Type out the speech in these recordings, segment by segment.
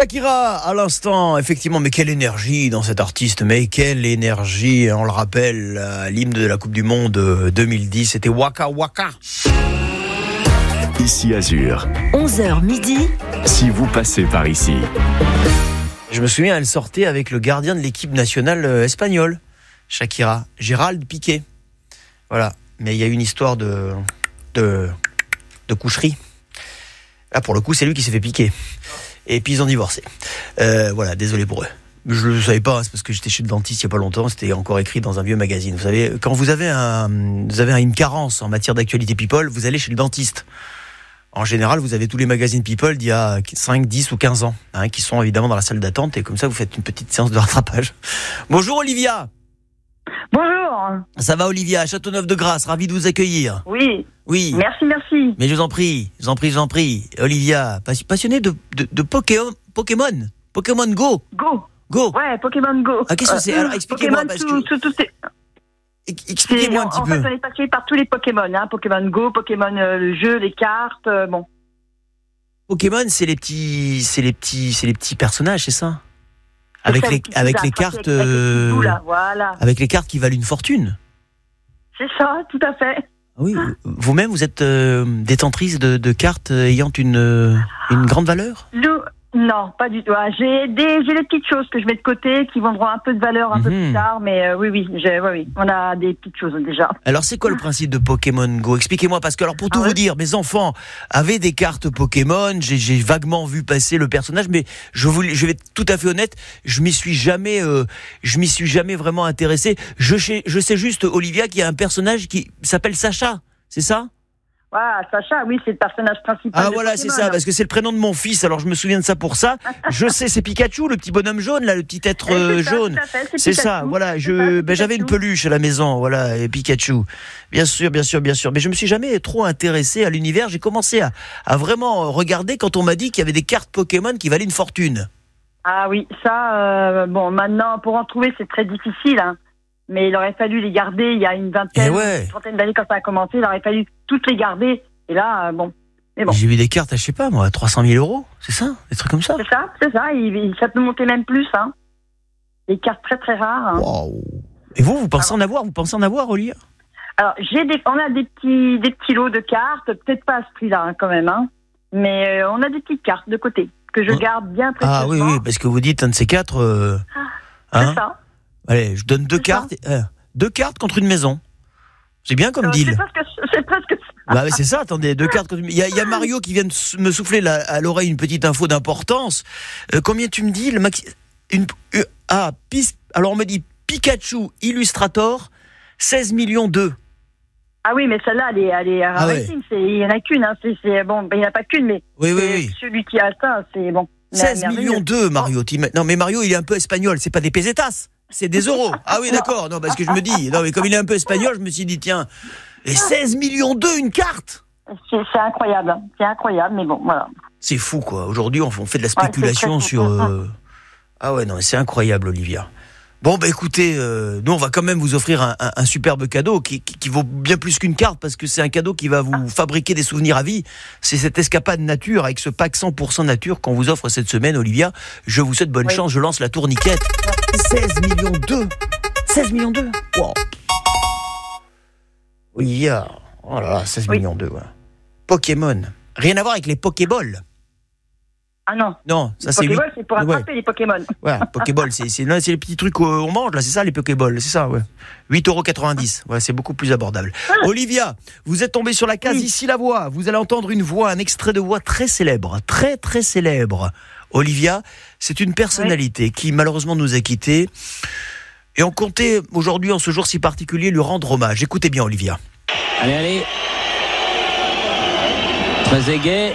Shakira, à l'instant, effectivement, mais quelle énergie dans cet artiste, mais quelle énergie, on le rappelle, l'hymne de la Coupe du Monde 2010, c'était Waka Waka. Ici Azur. 11h midi. Si vous passez par ici. Je me souviens, elle sortait avec le gardien de l'équipe nationale espagnole, Shakira, Gérald Piqué. Voilà, mais il y a une histoire de coucherie. Là, pour le coup, c'est lui qui s'est fait piquer. Et puis ils ont divorcé. Voilà, désolé pour eux. Je ne le savais pas, c'est parce que j'étais chez le dentiste il n'y a pas longtemps, c'était encore écrit dans un vieux magazine. Vous savez, quand vous avez une carence en matière d'actualité people, vous allez chez le dentiste. En général, vous avez tous les magazines people d'il y a 5, 10 ou 15 ans, qui sont évidemment dans la salle d'attente, et comme ça vous faites une petite séance de rattrapage. Bonjour Olivia. Bonjour. Ça va Olivia, Châteauneuf-de-Grâce, ravi de vous accueillir. Oui. Oui. Merci. Mais je vous en prie. Olivia, passionnée de Pokémon Go. Go. Ouais, Pokémon Go. Ah, qu'est-ce que c'est? Alors, expliquez-moi. Expliquez-moi un petit peu. En fait, on est passé par tous les Pokémon. Pokémon Go, Pokémon le jeu, les cartes, bon. Pokémon, c'est les petits personnages, c'est ça? Avec les cartes, voilà. Avec les cartes qui valent une fortune. C'est ça, tout à fait. Oui. Vous-même, vous êtes détentrice de cartes ayant une grande valeur? Non, pas du tout. J'ai des petites choses que je mets de côté qui vont avoir un peu de valeur un peu plus tard, mais oui, on a des petites choses déjà. Alors c'est quoi le principe de Pokémon Go? Expliquez-moi, parce que alors pour tout vous dire, mes enfants avaient des cartes Pokémon, j'ai vaguement vu passer le personnage, mais je vais être tout à fait honnête, je m'y suis jamais vraiment intéressé. Je sais juste, Olivia, qu'il y a un personnage qui s'appelle Sacha, c'est ça? Ah, Sacha, oui, c'est le personnage principal. Ah voilà, c'est ça, parce que c'est le prénom de mon fils, alors je me souviens de ça pour ça. Je sais, c'est Pikachu, le petit bonhomme jaune, là, le petit être jaune. C'est ça, voilà. J'avais une peluche à la maison, voilà, et Pikachu. Bien sûr. Mais je me suis jamais trop intéressé à l'univers. J'ai commencé à vraiment regarder quand on m'a dit qu'il y avait des cartes Pokémon qui valaient une fortune. Ah oui, ça, maintenant, pour en trouver, c'est très difficile, Mais il aurait fallu les garder il y a une vingtaine, une trentaine d'années quand ça a commencé. Il aurait fallu toutes les garder. Et là, Mais bon. J'ai vu des cartes, je sais pas moi, 300 000 €, c'est ça? Des trucs comme ça? C'est ça. Ça peut monter même plus, Des cartes très très rares. Wow. Et vous pensez en avoir? Vous pensez en avoir, Olivia? Alors, on a des petits lots de cartes, peut-être pas à ce prix-là, quand même, Mais on a des petites cartes de côté que je garde bien précieusement. Ah oui, parce que vous dites un de ces quatre. C'est ça. Allez, je donne deux cartes contre une maison. C'est bien comme deal. C'est presque ça. Bah c'est ça, attendez, 2 cartes contre une... Il y a Mario qui vient de me souffler à l'oreille une petite info d'importance. Combien tu me dis alors on me dit Pikachu Illustrator, 16 millions 2. Ah oui, mais celle-là, elle est rarissime. Il n'y en a qu'une. Il n'y en a pas qu'une, mais oui. Celui qui a ça, c'est bon. 16 millions 2, Mario. Non, mais Mario, il est un peu espagnol. C'est pas des pesetas, c'est des euros. Ah oui, d'accord. Non, parce que je me dis, non, mais comme il est un peu espagnol, je me suis dit, tiens, et 16 millions 2, une carte. C'est incroyable. C'est incroyable, mais bon, voilà. C'est fou, quoi. Aujourd'hui, on fait de la spéculation sur... Ah ouais, non, c'est incroyable, Olivia. Bon, écoutez, nous, on va quand même vous offrir un superbe cadeau qui vaut bien plus qu'une carte, parce que c'est un cadeau qui va vous fabriquer des souvenirs à vie. C'est cette escapade nature avec ce pack 100% nature qu'on vous offre cette semaine, Olivia. Je vous souhaite bonne chance, je lance la tourniquette. 16 millions 2. 16 millions 2. Wow. Olivia. Oh là là, 16 millions 2. Ouais. Pokémon. Rien à voir avec les Pokéballs. Ah non. Non, ça c'est... Pokéball, c'est pour attraper les Pokémon. Ouais, Pokéball, c'est les petits trucs qu'on mange, là, c'est ça les Pokéballs, c'est ça, ouais. 8,90 €. Ouais, c'est beaucoup plus abordable. Olivia, vous êtes tombée sur la case Ici la voix. Vous allez entendre une voix, un extrait de voix très célèbre, très très célèbre. Olivia, c'est une personnalité qui malheureusement nous a quittés. Et on comptait aujourd'hui, en ce jour si particulier, lui rendre hommage. Écoutez bien, Olivia. Allez. Très gai.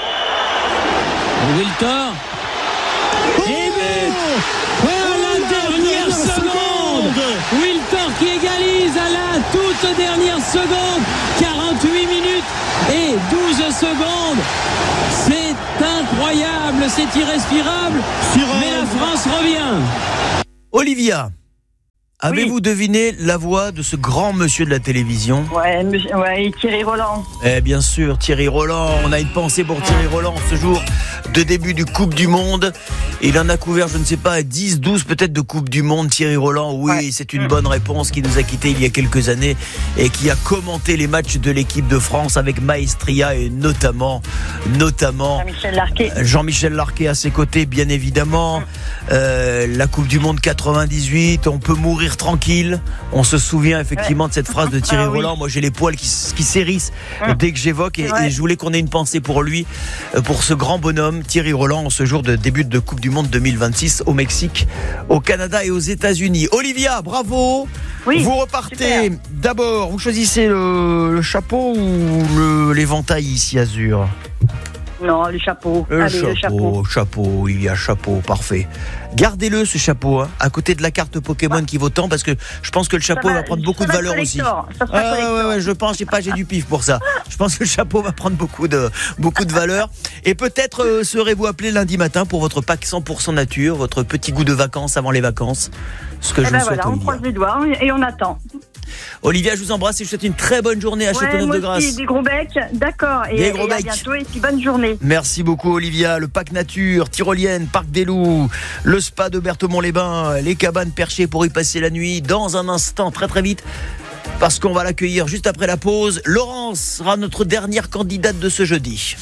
Wiltor. Et but à la dernière seconde. Wiltor qui égalise à la toute dernière seconde. 48 minutes et 12 secondes. C'est incroyable, c'est irrespirable. Mais la France revient. Olivia, avez-vous deviné la voix de ce grand monsieur de la télévision? Ouais, Thierry Roland. Bien sûr, Thierry Roland. On a une pensée pour Thierry Roland ce jour. de début du Coupe du Monde. Il en a couvert, je ne sais pas, 10, 12 peut-être de Coupe du Monde. Thierry Roland, oui, c'est une bonne réponse, qui nous a quittés il y a quelques années et qui a commenté les matchs de l'équipe de France avec maestria et notamment Jean-Michel Larquet à ses côtés, bien évidemment. La Coupe du Monde 98, on peut mourir tranquille. On se souvient effectivement de cette phrase de Thierry Roland. Moi, j'ai les poils qui s'hérissent dès que j'évoque et je voulais qu'on ait une pensée pour lui, pour ce grand bonhomme Thierry Roland, en ce jour de début de Coupe du Monde 2026 au Mexique, au Canada et aux États-Unis. Olivia, bravo. Oui, vous repartez. Super. D'abord, vous choisissez le chapeau ou l'éventail ici Azur? Non, le chapeau. Le chapeau, il y a chapeau, parfait. Gardez-le, ce chapeau, à côté de la carte Pokémon qui vaut tant, parce que je pense que le chapeau va prendre beaucoup de valeur aussi. Je pense, j'ai du pif pour ça. Je pense que le chapeau va prendre beaucoup de valeur. Et peut-être serez-vous appelé lundi matin pour votre pack 100% nature, votre petit goût de vacances avant les vacances. Ce que je vous souhaite, Olivia. On croise les doigts et on attend. Olivia, je vous embrasse et je vous souhaite une très bonne journée à Châteauneuf-de-Grâce. Des gros becs, d'accord. Et à bientôt et puis bonne journée. Merci beaucoup Olivia. Le pack nature, tyrolienne, parc des Loups, le spa de Berthemont-les-Bains, les cabanes perchées pour y passer la nuit. Dans un instant, très très vite, parce qu'on va l'accueillir juste après la pause, Laurence sera notre dernière candidate de ce jeudi.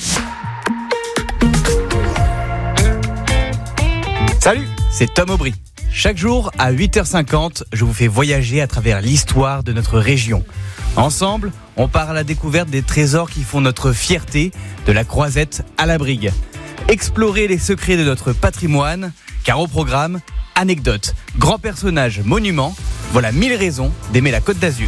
Salut, c'est Tom Aubry. Chaque jour, à 8h50, je vous fais voyager à travers l'histoire de notre région. Ensemble, on part à la découverte des trésors qui font notre fierté, de la Croisette à la Brigue. Explorer les secrets de notre patrimoine, car au programme, anecdotes, grands personnages, monuments, voilà 1000 raisons d'aimer la Côte d'Azur.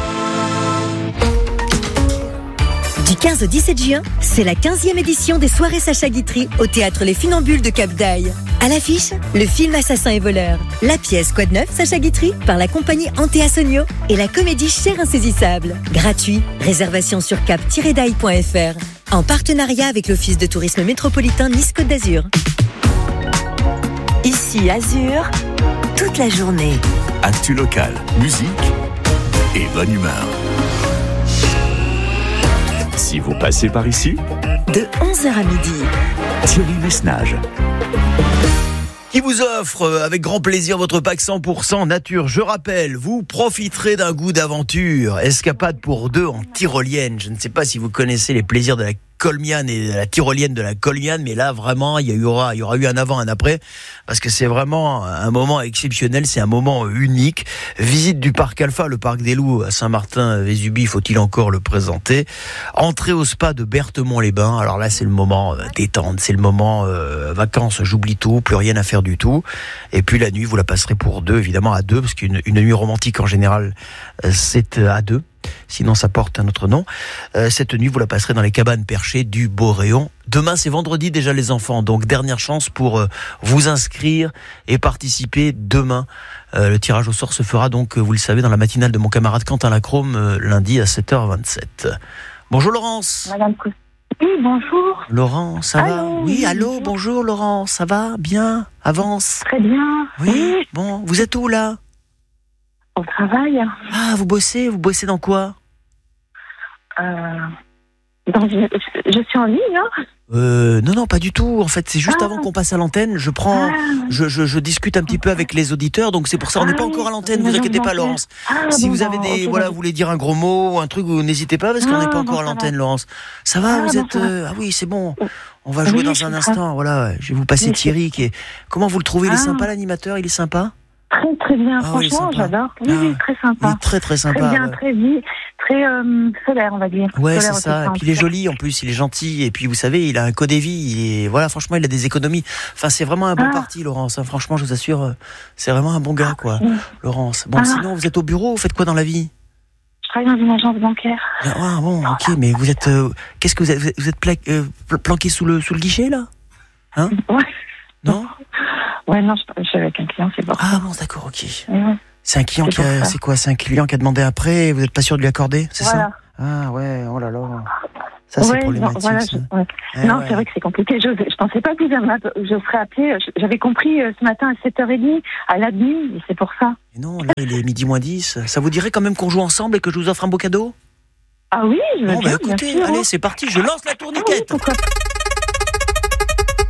Du 15 au 17 juin, c'est la 15e édition des soirées Sacha Guitry au théâtre Les Funambules de Cap d'Aille. À l'affiche, le film Assassin et voleur, la pièce Quoi de neuf Sacha Guitry par la compagnie Antea Sonio et la comédie Cher Insaisissable. Gratuit, réservation sur cap-daille.fr. En partenariat avec l'Office de tourisme métropolitain Nice-Côte d'Azur. Ici Azur, toute la journée. Actu local, musique et bonne humeur. Si vous passez par ici, de 11h à midi, Thierry Messnage, qui vous offre avec grand plaisir votre pack 100% nature. Je rappelle, vous profiterez d'un goût d'aventure. Escapade pour deux en tyrolienne. Je ne sais pas si vous connaissez les plaisirs de la Colmiane et la tyrolienne de la Colmiane, mais là vraiment il y aura eu un avant, un après, parce que c'est vraiment un moment exceptionnel, c'est un moment unique. Visite du parc Alpha, le parc des Loups à Saint-Martin-Vésubie, faut-il encore le présenter. Entrée au spa de Berthemont-les-Bains. Alors là c'est le moment détente, c'est le moment vacances, j'oublie tout, plus rien à faire du tout. Et puis la nuit vous la passerez pour deux, évidemment à deux, parce qu'une nuit romantique en général c'est à deux. Sinon ça porte un autre nom. Cette nuit vous la passerez dans les cabanes perchées du Boréon. Demain c'est vendredi déjà les enfants, donc dernière chance pour vous inscrire et participer demain. Le tirage au sort se fera donc, vous le savez, dans la matinale de mon camarade Quentin Lacrome, lundi à 7h27. Bonjour Laurence. Madame. Oui, bonjour. Laurence, ça va? Oui, allô, bonjour Laurence, ça va? Bien? Avance? Très bien. Oui. Bon, vous êtes où là? Au travail. Ah, vous bossez dans quoi? Je suis en ligne, hein. Non, pas du tout. En fait, c'est juste avant qu'on passe à l'antenne. Je discute un petit peu avec les auditeurs, donc c'est pour ça on n'est pas encore à l'antenne. Vous inquiétez pas, Laurence. Si vous avez vous voulez dire un gros mot, un truc, vous n'hésitez pas parce qu'on n'est pas encore à l'antenne, Laurence. Ça va, vous êtes ah oui, c'est bon. On va jouer dans un instant. Voilà, je vais vous passer Thierry. Comment vous le trouvez? Il est sympa, l'animateur. Il est sympa. Très très bien, franchement j'adore. Oui, très sympa. Il est très sympa. Très bien, très solaire, on va dire. Ouais, c'est ça. Et puis il est joli en plus, il est gentil. Et puis vous savez, il a un code vie. Franchement, il a des économies. Enfin, c'est vraiment un bon parti, Laurence. Franchement, je vous assure, c'est vraiment un bon gars, quoi, Laurence. Bon, sinon, vous êtes au bureau, vous faites quoi dans la vie? Je travaille dans une agence bancaire. Ah bon, ok, mais vous êtes, qu'est-ce que vous êtes planqué sous le guichet là? Hein? Ouais. Non? Ouais, non, je suis avec un client, c'est bon. Ah bon, d'accord, ok. Ouais. C'est un client c'est quoi? C'est un client qui a demandé après et vous n'êtes pas sûr de lui accorder, c'est ça? Ah ouais, oh là là. Ça, c'est problématique. Non, c'est vrai que c'est compliqué. Je pensais pas que je serais appelée. J'avais compris ce matin à 7h30 à l'admin, et c'est pour ça. Mais non, là, il est midi moins 10. Ça vous dirait quand même qu'on joue ensemble et que je vous offre un beau cadeau? Ah oui, je veux bien, écoutez, bien sûr, allez, c'est parti, je lance la tourniquette. Pourquoi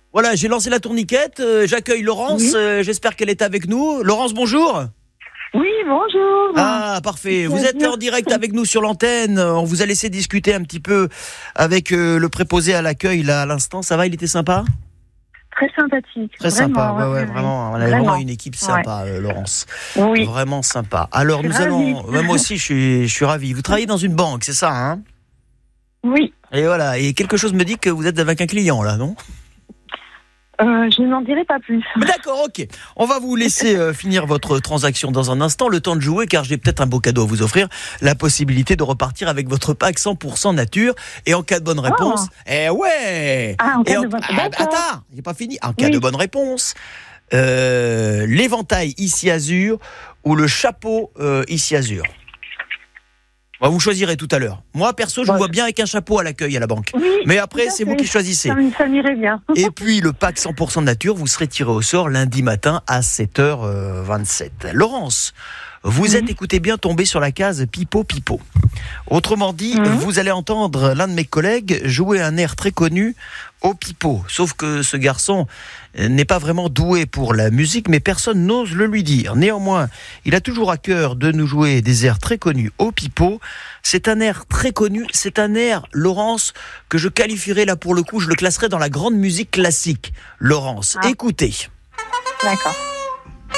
Voilà, j'ai lancé la tourniquette. J'accueille Laurence. Oui. J'espère qu'elle est avec nous. Laurence, bonjour. Oui, bonjour. Ah, parfait. Vous êtes en direct avec nous sur l'antenne. On vous a laissé discuter un petit peu avec le préposé à l'accueil là à l'instant. Ça va, il était sympa? Très sympathique. Très vraiment, sympa, ouais, vraiment. On a vraiment une équipe sympa, Laurence. Oui. Vraiment sympa. Alors, nous Ravi. allons... moi aussi, je suis ravi. Vous travaillez dans une banque, c'est ça, hein? Oui. Et voilà. Et quelque chose me dit que vous êtes avec un client, là, non? Je n'en dirai pas plus. D'accord, ok. On va vous laisser finir votre transaction dans un instant, le temps de jouer, car j'ai peut-être un beau cadeau à vous offrir, la possibilité de repartir avec votre pack 100% nature. Et en cas de bonne réponse, ouais. En cas de bonne réponse. Attends, j'ai pas fini. En cas de bonne réponse, l'éventail ici Azur ou le chapeau ici Azur. Vous choisirez tout à l'heure. Moi, perso, je vous vois bien avec un chapeau à l'accueil à la banque. Oui, mais après, c'est vous qui choisissez. Ça m'irait bien. Et puis, le pack 100% nature, vous serez tiré au sort lundi matin à 7h27. Laurence, vous êtes, écoutez bien, tombé sur la case Pipo Pipo. Autrement dit, vous allez entendre l'un de mes collègues jouer un air très connu au pipeau. Sauf que ce garçon n'est pas vraiment doué pour la musique, mais personne n'ose le lui dire. Néanmoins, il a toujours à cœur de nous jouer des airs très connus au pipeau. C'est un air très connu, c'est un air, Laurence, que je qualifierais là pour le coup, je le classerais dans la grande musique classique. Laurence, écoutez. D'accord.